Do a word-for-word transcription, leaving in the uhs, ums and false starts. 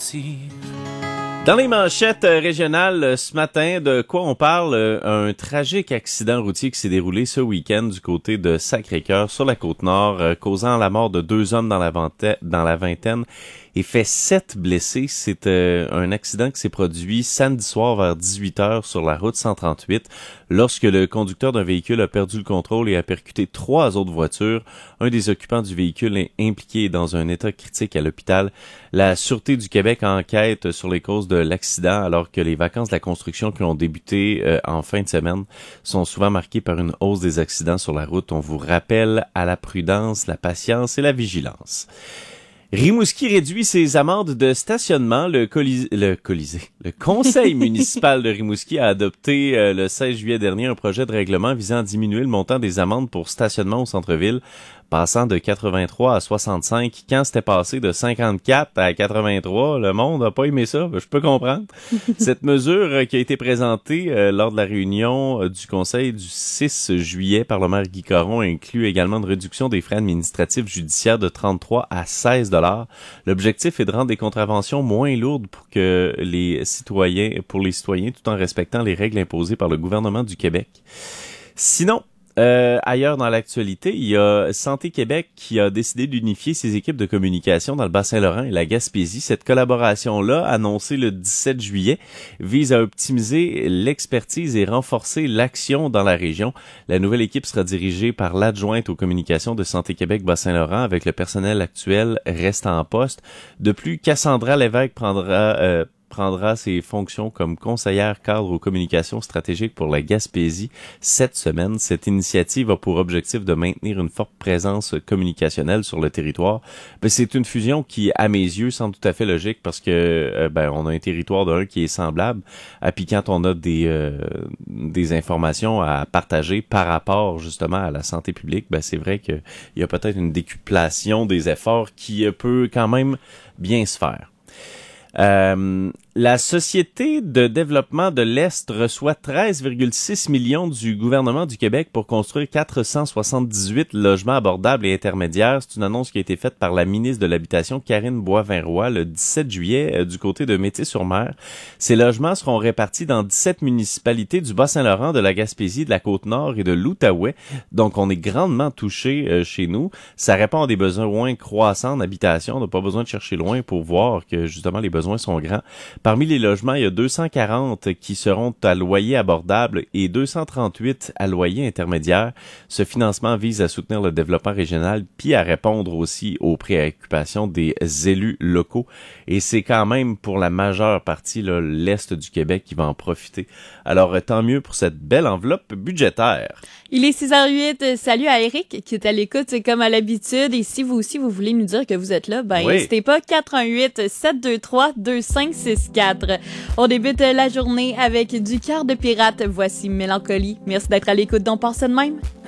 mentir. Dans les manchettes régionales ce matin, de quoi on parle? Un tragique accident routier qui s'est déroulé ce week-end du côté de Sacré-Cœur sur la Côte-Nord, causant la mort de deux hommes dans la vingtaine, dans la vingtaine et fait sept blessés. C'est euh, un accident qui s'est produit samedi soir vers dix-huit heures sur la route cent trente-huit lorsque le conducteur d'un véhicule a perdu le contrôle et a percuté trois autres voitures. Un des occupants du véhicule est impliqué dans un état critique à l'hôpital. La Sûreté du Québec enquête sur les causes de l'accident alors que les vacances de la construction qui ont débuté euh, en fin de semaine sont souvent marquées par une hausse des accidents sur la route. On vous rappelle à la prudence, la patience et la vigilance. Rimouski réduit ses amendes de stationnement. Le, colis- le, colisée. le conseil municipal de Rimouski a adopté euh, le seize juillet dernier un projet de règlement visant à diminuer le montant des amendes pour stationnement au centre-ville, passant de quatre-vingt-trois à soixante-cinq. Quand c'était passé de cinquante-quatre à quatre-vingt-trois, le monde n'a pas aimé ça, je peux comprendre. Cette mesure euh, qui a été présentée euh, lors de la réunion euh, du conseil du six juillet par le maire Guy Caron inclut également une réduction des frais administratifs judiciaires de trente-trois à seize dollars. L'objectif est de rendre des contraventions moins lourdes pour que les citoyens, pour les citoyens, tout en respectant les règles imposées par le gouvernement du Québec. Sinon, Euh, ailleurs dans l'actualité, il y a Santé Québec qui a décidé d'unifier ses équipes de communication dans le Bas-Saint-Laurent et la Gaspésie. Cette collaboration-là, annoncée le dix-sept juillet, vise à optimiser l'expertise et renforcer l'action dans la région. La nouvelle équipe sera dirigée par l'adjointe aux communications de Santé Québec Bas-Saint-Laurent avec le personnel actuel restant en poste. De plus, Cassandra Lévesque prendra... Euh, prendra ses fonctions comme conseillère cadre aux communications stratégiques pour la Gaspésie cette semaine. Cette initiative a pour objectif de maintenir une forte présence communicationnelle sur le territoire. Ben, c'est une fusion qui, à mes yeux, semble tout à fait logique parce que euh, ben, on a un territoire d'un qui est semblable. Et puis quand on a des euh, des informations à partager par rapport justement à la santé publique, ben, c'est vrai qu'il y a peut-être une décuplation des efforts qui peut quand même bien se faire. Euh, la Société de développement de l'Est reçoit treize virgule six millions du gouvernement du Québec pour construire quatre cent soixante-dix-huit logements abordables et intermédiaires. C'est une annonce qui a été faite par la ministre de l'Habitation, Karine Boivin-Roy, le dix-sept juillet euh, du côté de Métis-sur-Mer. Ces logements seront répartis dans dix-sept municipalités du Bas-Saint-Laurent, de la Gaspésie, de la Côte-Nord et de l'Outaouais. Donc, on est grandement touché euh, chez nous. Ça répond à des besoins croissants d'habitation. On n'a pas besoin de chercher loin pour voir que, justement, les besoins sont grands. Parmi les logements, il y a deux cent quarante qui seront à loyer abordable et deux cent trente-huit à loyer intermédiaire. Ce financement vise à soutenir le développement régional puis à répondre aussi aux préoccupations des élus locaux. Et c'est quand même pour la majeure partie là, l'Est du Québec qui va en profiter. Alors, tant mieux pour cette belle enveloppe budgétaire. Il est six heures huit. Salut à Eric qui est à l'écoute comme à l'habitude. Et si vous aussi, vous voulez nous dire que vous êtes là, ben oui. N'hésitez pas. quatre un huit sept deux trois deux cinq six quatre. On débute la journée avec du cœur de pirate. Voici Mélancolie. Merci d'être à l'écoute d'On pense de même.